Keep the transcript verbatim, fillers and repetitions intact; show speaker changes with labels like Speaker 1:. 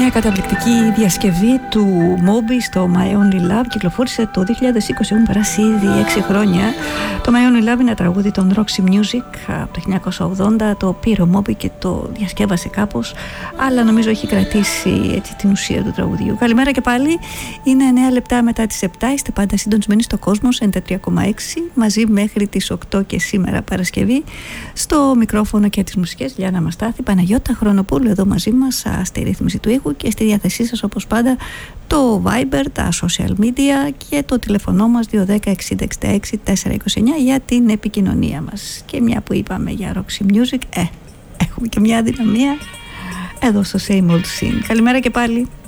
Speaker 1: Μια καταπληκτική διασκευή του Moby στο My Only Love κυκλοφόρησε το δύο χιλιάδες είκοσι, έχουν περάσει ήδη έξι χρόνια. Το My Only Love είναι ένα τραγούδι των Roxy Music από το χίλια εννιακόσια ογδόντα, το πήρε ο Moby και το διασκεύασε κάπως, αλλά νομίζω έχει κρατήσει έτσι την ουσία του τραγουδιού. Καλημέρα και πάλι, είναι εννέα λεπτά μετά τις επτά, είστε πάντα συντονισμένοι στο Κόσμος ενενήντα τρία κόμμα έξι, μαζί μέχρι τις οκτώ και σήμερα Παρασκευή. Στο μικρόφωνο και τις μουσικές Λιάννα Μαστάθη, Παναγιώτα Χρονοπούλου εδώ μαζί μας στη ρύθμιση του ήχου και στη διάθεσή σας όπως πάντα το Viber, τα social media και το τηλεφωνό μας δύο ένα μηδέν εξήντα εξήντα έξι τετρακόσια είκοσι εννέα για την επικοινωνία μας. Και μια που είπαμε για Roxy Music, ε, έχουμε και μια αδυναμία εδώ στο Same Old Scene. Καλημέρα και πάλι.